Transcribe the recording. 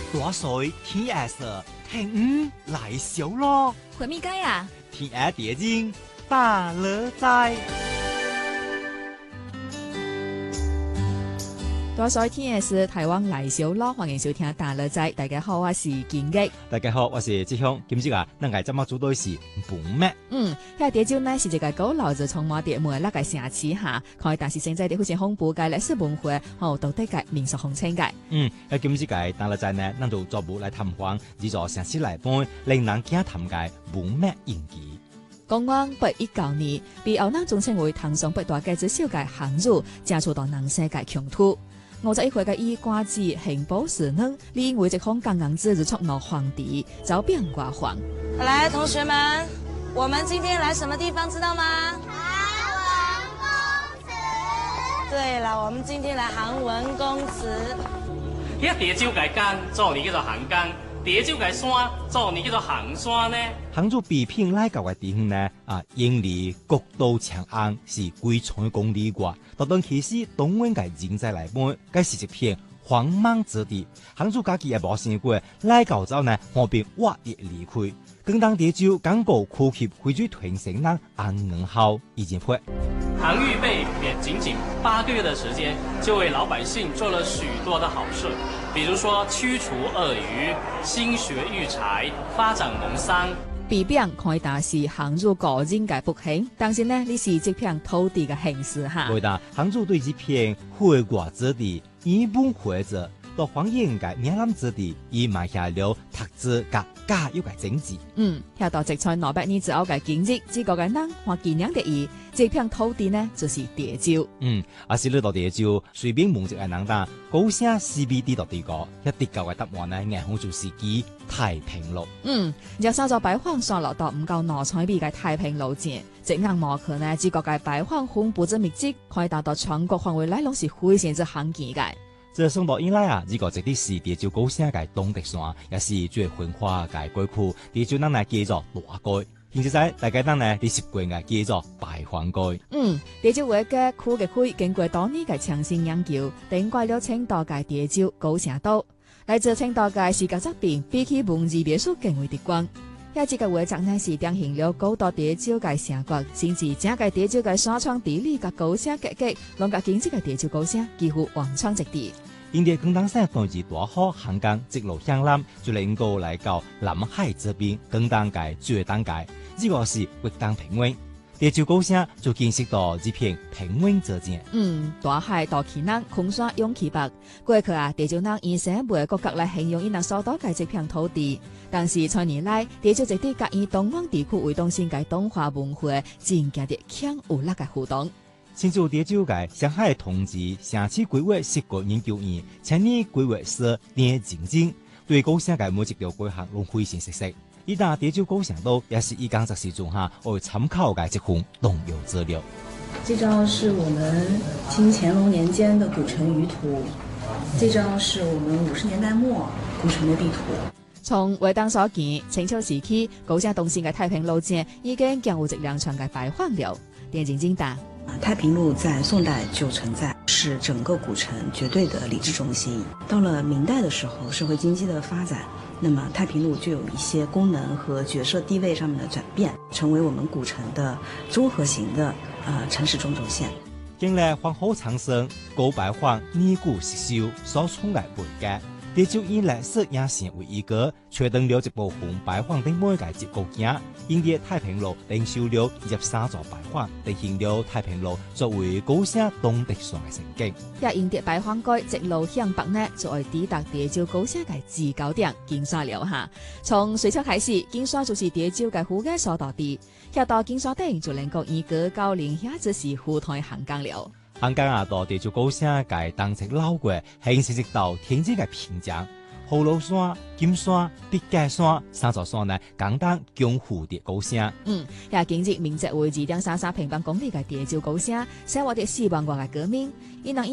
大水天下色，天來小咯。 回咪街啊？ 天下地精大樂在。 大水天下事，台灣來小咯，歡迎收聽大樂在。大家好，我是建吉。 大家好，我是志雄。今日咱個節目組隊是本咩？ 喺潮州呢是一個古老就充滿啲美那個城市下，可以但是現在啲好似恐怖嘅歷史文化，道德嘅民俗風情嘅。 喺今日個大樂在呢，咱就逐步來探訪呢座城市內本令人驚嘆嘅本咩印記。 公元819年，被歐人總稱為唐宋8大家之首嘅項羽，加出到南西嘅疆土。51歲嘅伊瓜子刑部侍郎，理應為這項剛剛之日觸怒皇帝，招變掛皇。 來，同學們，我們今天來什麼地方知道嗎？ 韓文公祠。 對了，我們今天來韓文公祠。 一地州嘅江，做你叫做韓江；地州嘅山，做你叫做韓山呢。 項羽比拼來到嘅地方呢，因離國都長安是幾千公里外。到當其時，東灣嘅人在來本，該是一片荒茫之地。項羽家己也無想過，來到之後呢，何必挖地離開？更當地州剛過哭泣回追屯城人安寧後已經會。 項羽被免僅僅8個月的時間，就為老百姓做了許多的好事，比如說驅除鱷魚、興學育才、發展農桑。 被貶可以打是項羽個人嘅不幸，但是呢，你是這片土地嘅幸事哈。 對的，項羽對這片開國之地，一本活着到荒野嘅嶺南之地，已埋下了特質嘅加油嘅種子。 聽到直在200年之後嘅今日，這個嘅人或紀念的意，這片土地呢就是潮州。 是呢度潮州，隨便問一個人答，高聲 CBD 到地個，一啲舊嘅答案呢，硬好就是記太平路。 若三座擺放上落到唔夠攞彩筆嘅太平路線，即硬莫可呢，這個嘅擺放恐怖之密集，可以達到全國範圍內攏是非常之罕見嘅。 這上到以來呢個直啲是潮州高聲嘅東德山，也是最繁華嘅街區，潮州人呢叫做大街。現在大家人呢啲習慣嘅叫做白番街。 潮州話嘅區嘅區，經過多年嘅長線研究，定過了青島嘅潮州高聲島。來自青島嘅視覺側邊，比起文字別墅更為直觀。一節嘅畫作呢是展現了高度潮州嘅城郭，甚至整個潮州嘅山川地理嘅高聲結構，讓個經濟嘅潮州高聲幾乎橫穿直地。 因啲廣東省當時大河漢江直路向南，就能夠來到南海這邊廣東界最東界，呢個是活動平穩。潮州高聲就見識到這片平穩之境。 大海大氣南，空山湧起北。過去潮州人以生活各角來形容伊那所到嘅這片土地，但是近年來，潮州這地甲以東灣地區為中心嘅東華文化，漸漸地強有力嘅互動。 新竹潮州嘅上海同志城市規劃設計研究院青年規劃師連靜靜對高聲嘅每一條規劃攏非常熟悉。依家潮州高聲島也是以工作時中為參考嘅這份重要資料。 這張是我們清乾隆年間的古城輿圖，這張是我們50年代末古城的地圖。 從畫檔所見，清朝時期高聲東線嘅太平路線已經經有一兩場嘅擺放了。連靜靜答。 太平路在宋代就存在，是整個古城絕對的理智中心。到了明代的時候，社會經濟的發展，那麼太平路就有一些功能和角色地位上面的轉變，成為我們古城的綜合型的城市中軸線。 經歷皇后長生、高白坊、尼姑石秀所創嘅背景，潮州以歷史影線為依據，確定了一部分白坊頂每個結構件。因啲太平路領受了23座白坊，定型了太平路作為高聲東德山嘅成景。 也因啲白坊街直路向北呢，作為抵達潮州高聲嘅制高點，金沙了哈。從隋朝開始，金沙就是潮州嘅府嘅所在地。下到金沙頂就能夠以高高嶺下只是湖台行江了。 行江到潮州高聲嘅當值老過，形成一道天際嘅屏障。葫蘆山、金山、筆架山3座山呢，簡單共蝴蝶高聲。 也經濟面積為2.33平方公里嘅潮州高聲，生活啲4萬個嘅居民，